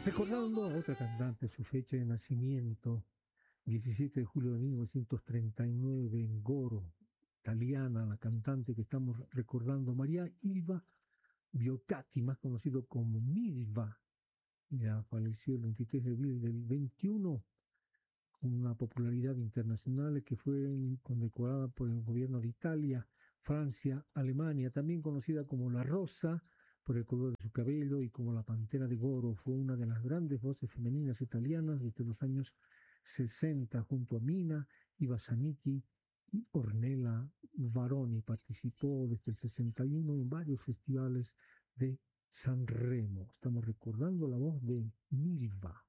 Recordando a otra cantante, su fecha de nacimiento, 17 de julio de 1939, en Goro, italiana, la cantante que estamos recordando, María Ilva Biocati, más conocido como Milva. Ya falleció el 23 de abril del 21, con una popularidad internacional que fue condecorada por el gobierno de Italia, Francia, Alemania, también conocida como La Rosa por el color de su cabello y como la Pantera de Goro. Fue una de las grandes voces femeninas italianas desde los años 60, junto a Mina, Iva Zanicchi y Ornella Varoni. Participó desde el 61 en varios festivales de Sanremo. Estamos recordando la voz de Milva.